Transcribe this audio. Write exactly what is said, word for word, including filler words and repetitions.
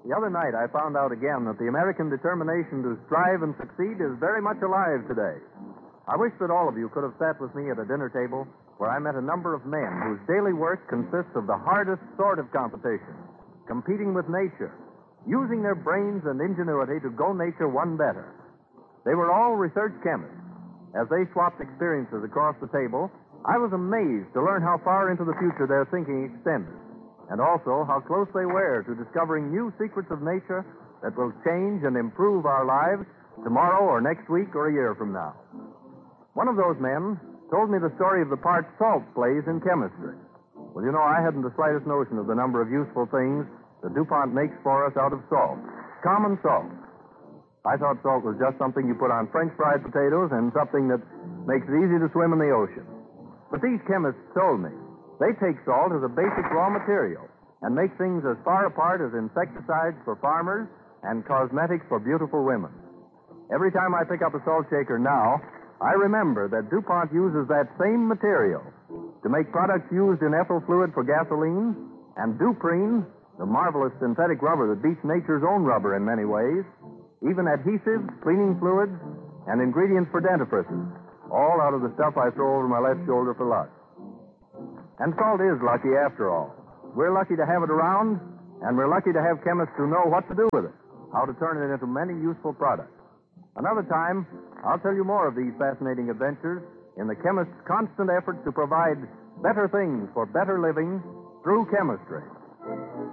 The other night, I found out again that the American determination to strive and succeed is very much alive today. I wish that all of you could have sat with me at a dinner table where I met a number of men whose daily work consists of the hardest sort of competition, competing with nature, using their brains and ingenuity to go nature one better. They were all research chemists. As they swapped experiences across the table, I was amazed to learn how far into the future their thinking extended, and also how close they were to discovering new secrets of nature that will change and improve our lives tomorrow or next week or a year from now. One of those men told me the story of the part salt plays in chemistry. Well, you know, I hadn't the slightest notion of the number of useful things that DuPont makes for us out of salt. Common salt. I thought salt was just something you put on French fried potatoes and something that makes it easy to swim in the ocean. But these chemists told me they take salt as a basic raw material and make things as far apart as insecticides for farmers and cosmetics for beautiful women. Every time I pick up a salt shaker now, I remember that DuPont uses that same material to make products used in ethyl fluid for gasoline, and Duprene, the marvelous synthetic rubber that beats nature's own rubber in many ways, even adhesives, cleaning fluids, and ingredients for dentifrices, all out of the stuff I throw over my left shoulder for luck. And salt is lucky after all. We're lucky to have it around, and we're lucky to have chemists who know what to do with it, how to turn it into many useful products. Another time, I'll tell you more of these fascinating adventures in the chemist's constant efforts to provide better things for better living through chemistry.